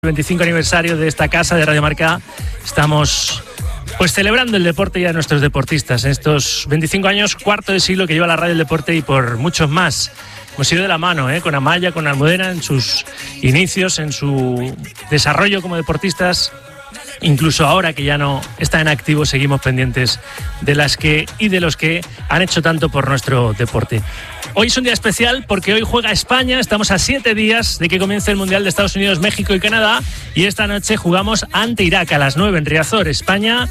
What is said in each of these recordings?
25 aniversario de esta casa de Radio Marca. Estamos pues celebrando el deporte y a nuestros deportistas en estos 25 años, cuarto de siglo que lleva la radio del deporte y por muchos más. Hemos ido de la mano, con Amaya, con Almudena en sus inicios, en su desarrollo como deportistas. Incluso ahora que ya no está en activo, seguimos pendientes de las que y de los que han hecho tanto por nuestro deporte. Hoy es un día especial porque hoy juega España. Estamos a 7 días de que comience el Mundial de Estados Unidos, México y Canadá. Y esta noche jugamos ante Irak a las 9 en Riazor. España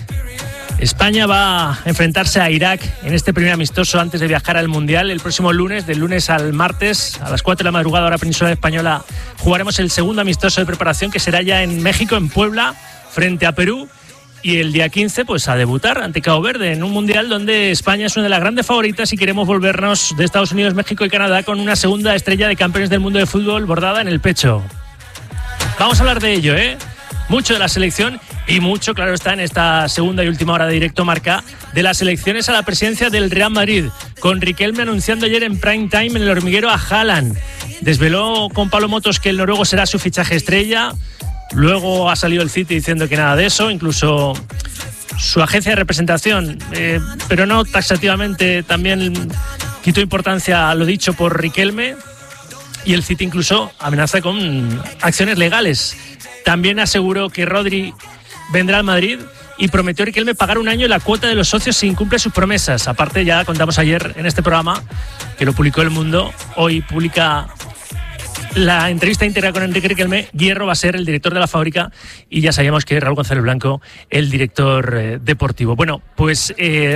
va a enfrentarse a Irak en este primer amistoso antes de viajar al Mundial. El próximo lunes, del lunes al martes, a las 4 de la madrugada, hora peninsular española, jugaremos el segundo amistoso de preparación, que será ya en México, en Puebla, frente a Perú. Y el día 15, pues a debutar ante Cabo Verde en un Mundial donde España es una de las grandes favoritas y queremos volvernos de Estados Unidos, México y Canadá con una segunda estrella de campeones del mundo de fútbol bordada en el pecho. Vamos a hablar de ello, mucho de la selección y mucho, claro está, en esta segunda y última hora de Directo Marca, de las elecciones a la presidencia del Real Madrid, con Riquelme anunciando ayer en prime time en El Hormiguero a Haaland. Desveló con Pablo Motos que el noruego será su fichaje estrella. Luego ha salido el City diciendo que nada de eso, incluso su agencia de representación, pero no taxativamente, también quitó importancia a lo dicho por Riquelme, y el City incluso amenaza con acciones legales. También aseguró que Rodri vendrá al Madrid y prometió Riquelme pagar un año la cuota de los socios si incumple sus promesas. Aparte, ya contamos ayer en este programa, que lo publicó El Mundo, hoy publica la entrevista íntegra con Enrique Riquelme. Hierro va a ser el director de la fábrica y ya sabíamos que Raúl González Blanco el director deportivo. Bueno, pues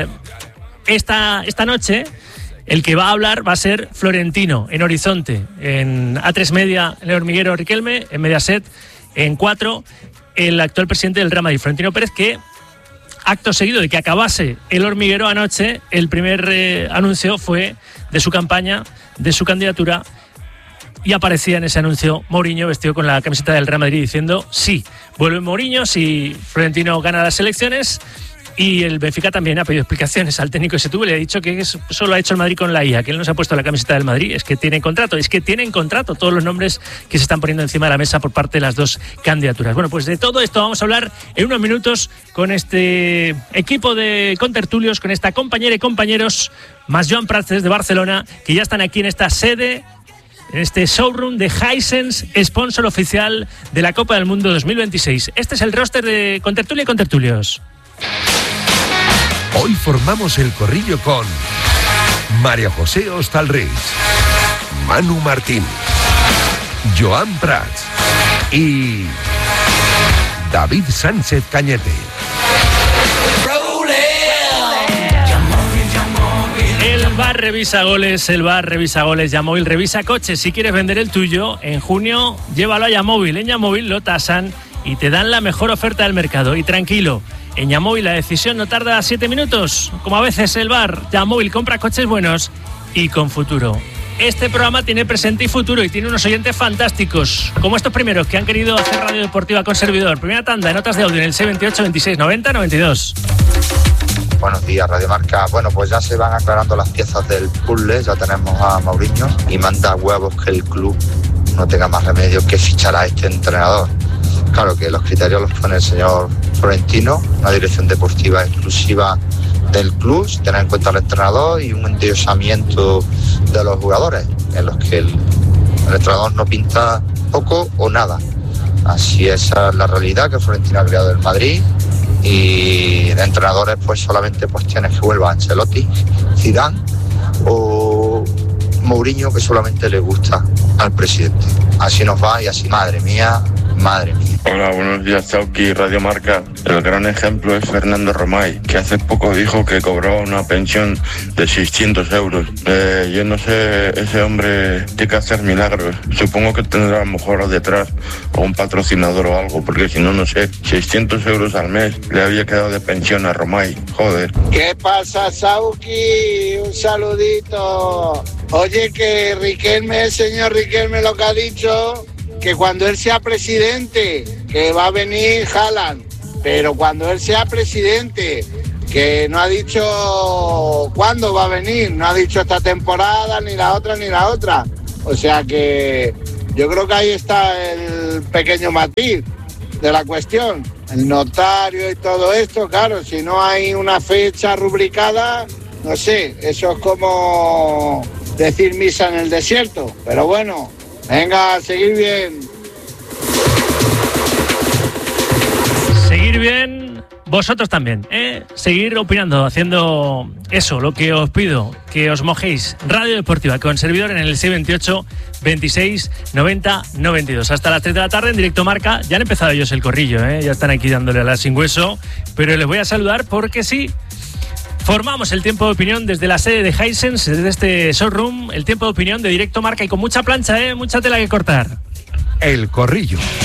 esta noche el que va a hablar va a ser Florentino en Horizonte, en A3 Media, en El Hormiguero Riquelme, en Mediaset, en 4, el actual presidente del Real Madrid, Florentino Pérez, que acto seguido de que acabase El Hormiguero anoche, el primer anuncio fue de su campaña, de su candidatura. Y aparecía en ese anuncio Mourinho vestido con la camiseta del Real Madrid diciendo sí, vuelve Mourinho si Florentino gana las elecciones. Y el Benfica también ha pedido explicaciones al técnico ese tuvo y le ha dicho que eso lo ha hecho el Madrid con la IA, que él no se ha puesto la camiseta del Madrid, es que tienen contrato todos los nombres que se están poniendo encima de la mesa por parte de las dos candidaturas. Bueno, pues de todo esto vamos a hablar en unos minutos con este equipo de contertulios, con esta compañera y compañeros, más Joan Prats desde Barcelona, que ya están aquí en esta sede, en este showroom de Hisense, sponsor oficial de la Copa del Mundo 2026. Este es el roster de Contertulia y Contertulios. Hoy formamos el corrillo con María José Hostalric, Manu Martín, Joan Prats y David Sánchez Cañete. El bar revisa goles, Yamóvil revisa coches. Si quieres vender el tuyo, en junio llévalo a Yamóvil. En Yamóvil lo tasan y te dan la mejor oferta del mercado. Y tranquilo, en Yamóvil la decisión no tarda 7 minutos, como a veces el bar. Yamóvil compra coches buenos y con futuro. Este programa tiene presente y futuro y tiene unos oyentes fantásticos, como estos primeros que han querido hacer radio deportiva con servidor. Primera tanda de notas de audio en el 628 26 90 92. Buenos días, Radio Marca. Bueno, pues ya se van aclarando las piezas del puzzle. Ya tenemos a Mourinho y manda huevos que el club no tenga más remedio que fichar a este entrenador. Claro que los criterios los pone el señor Florentino, una dirección deportiva exclusiva del club, tener en cuenta al entrenador y un endiosamiento de los jugadores, en los que el entrenador no pinta poco o nada. Así es la realidad que Florentino ha creado en Madrid. Y de entrenadores pues solamente pues tienes que vuelva Ancelotti, Zidane o Mourinho, que solamente le gusta al presidente. Así nos va y así, madre mía. Hola, buenos días, Chauqui, Radio Marca. El gran ejemplo es Fernando Romay, que hace poco dijo que cobraba una pensión de 600 euros. Yo no sé, ese hombre tiene que hacer milagros. Supongo que tendrá a lo mejor detrás o un patrocinador o algo, porque si no, no sé, 600 euros al mes le había quedado de pensión a Romay. Joder. ¿Qué pasa, Chauqui? Un saludito. Oye, que Riquelme, el señor Riquelme, lo que ha dicho, que cuando él sea presidente, que va a venir Haaland, pero cuando él sea presidente, que no ha dicho cuándo va a venir, no ha dicho esta temporada, ni la otra. O sea que yo creo que ahí está el el pequeño matiz de la cuestión. El notario y todo esto, claro, si no hay una fecha rubricada, no sé, eso es como decir misa en el desierto. Pero bueno, venga, a seguir bien. Seguir bien, vosotros también, seguir opinando, haciendo eso, lo que os pido, que os mojéis. Radio Deportiva con servidor en el 628 26 90 92. Hasta las 3 de la tarde en directo Marca. Ya han empezado ellos el corrillo, ya están aquí dándole a la sin hueso, pero les voy a saludar porque sí, formamos el tiempo de opinión desde la sede de Hisense, desde este showroom, el tiempo de opinión de directo Marca y con mucha plancha, mucha tela que cortar. El corrillo.